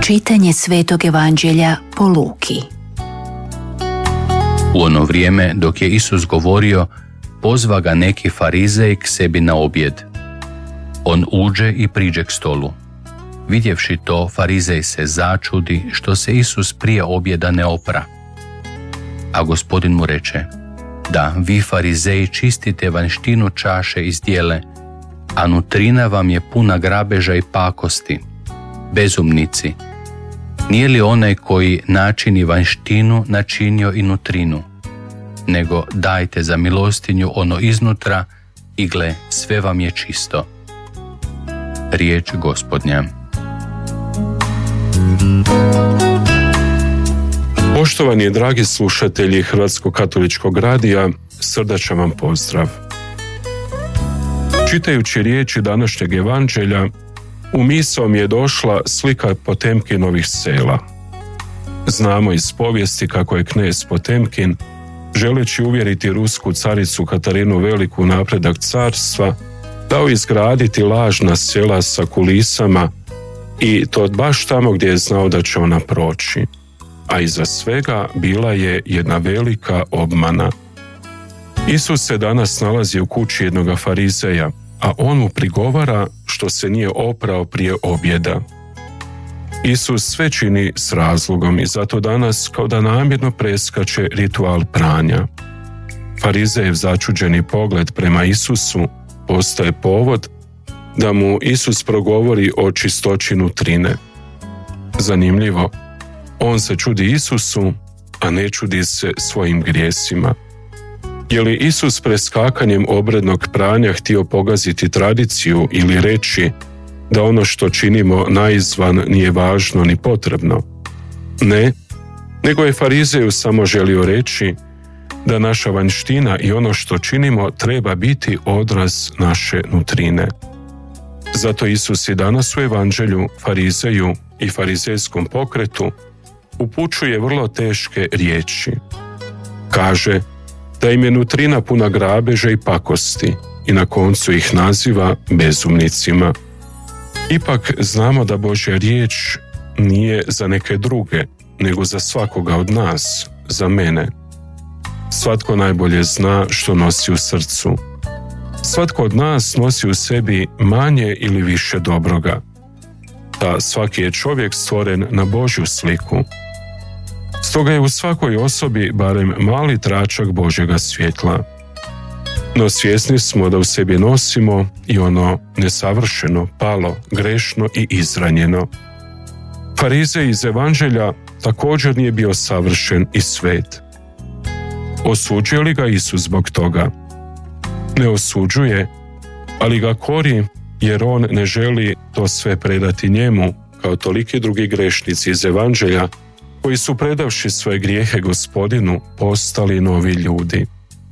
Čitanje Svetog Evanđelja po Luki. U ono vrijeme, dok je Isus govorio, pozva ga neki farizej k sebi na objed. On uđe i priđe k stolu. Vidjevši to, farizej se začudi što se Isus prije objeda ne opra. A Gospodin mu reče: da, vi farizeji čistite vanjštinu čaše i zdjele, a nutrina vam je puna grabeža i pakosti. Bezumnici, nije li onaj koji načini vanjštinu načinio i nutrinu? Nego dajte za milostinju ono iznutra i gle, sve vam je čisto. Riječ Gospodnja. Poštovani dragi slušatelji Hrvatskog katoličkog radija, srdačan vam pozdrav. Čitajući riječi današnjeg evanđelja, u misao mi je došla slika Potemkinovih sela. Znamo iz povijesti kako je knez Potemkin, želeći uvjeriti rusku caricu Katarinu Veliku u napredak carstva, dao izgraditi lažna sela sa kulisama, i to baš tamo gdje je znao da će ona proći. A iza svega bila je jedna velika obmana. Isus se danas nalazi u kući jednoga farizeja, a on mu prigovara što se nije oprao prije objeda. Isus sve čini s razlogom i zato danas kao da namjerno preskače ritual pranja. Farizejev začuđeni pogled prema Isusu postaje povod da mu Isus progovori o čistoći nutrine. Zanimljivo, on se čudi Isusu, a ne čudi se svojim grijesima. Je li Isus preskakanjem obrednog pranja htio pogaziti tradiciju ili reći da ono što činimo naizvan nije važno ni potrebno? Ne, nego je farizeju samo želio reći da naša vanjština i ono što činimo treba biti odraz naše nutrine. Zato Isus i danas u evanđelju farizeju i farizejskom pokretu upućuje vrlo teške riječi. Kaže da im je nutrina puna grabeža i pakosti i na koncu ih naziva bezumnicima. Ipak znamo da Božja riječ nije za neke druge, nego za svakoga od nas, za mene. Svatko najbolje zna što nosi u srcu. Svatko od nas nosi u sebi manje ili više dobroga. Da svaki je čovjek stvoren na Božju sliku. Stoga je u svakoj osobi barem mali tračak Božjega svjetla. No svjesni smo da u sebi nosimo i ono nesavršeno, palo, grešno i izranjeno. Farizej iz evanđelja također nije bio savršen i svet. Osuđuje li ga Isus zbog toga? Ne osuđuje, ali ga kori jer on ne želi to sve predati njemu, kao toliki drugi grešnici iz evanđelja, koji su predavši svoje grijehe Gospodinu postali novi ljudi.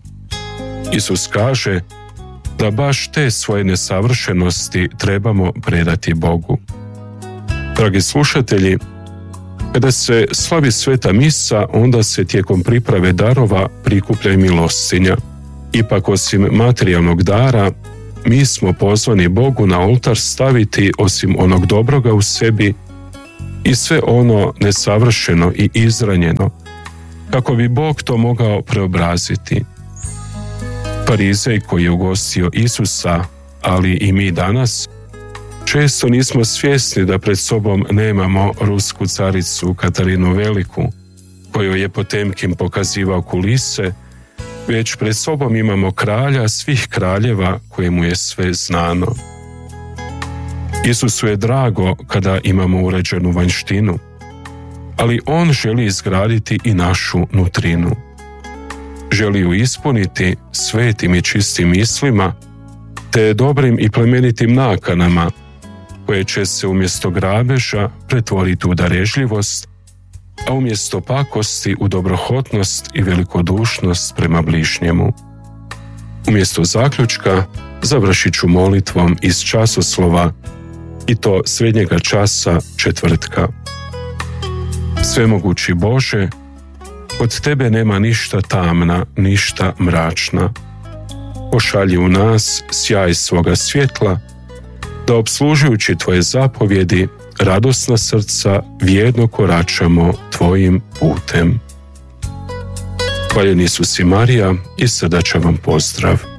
Isus kaže da baš te svoje nesavršenosti trebamo predati Bogu. Dragi slušatelji, kada se slavi sveta misa, onda se tijekom priprave darova prikuplja i milostinja. Ipak osim materijalnog dara, mi smo pozvani Bogu na oltar staviti osim onog dobroga u sebi i sve ono nesavršeno i izranjeno, kako bi Bog to mogao preobraziti. Farizej koji je ugostio Isusa, ali i mi danas, često nismo svjesni da pred sobom nemamo rusku caricu Katarinu Veliku, kojoj je Potemkin pokazivao kulise, već pred sobom imamo kralja svih kraljeva kojemu je sve znano. Isusu je drago kada imamo uređenu vanjštinu, ali on želi izgraditi i našu nutrinu. Želi ju ispuniti svetim i čistim mislima, te dobrim i plemenitim nakanama, koje će se umjesto grabeža pretvoriti u darežljivost, a umjesto pakosti u dobrohotnost i velikodušnost prema bližnjemu. Umjesto zaključka završit ću molitvom iz časoslova, i to srednjega časa četvrtka. Svemogući Bože, od Tebe nema ništa tamna, ništa mračna. Pošalji u nas sjaj svoga svjetla da obslužujući Tvoje zapovjedi, radosna srca vjerno koračamo Tvojim putem. Hvaljeni Isus i Marija i srdačan vam pozdrav.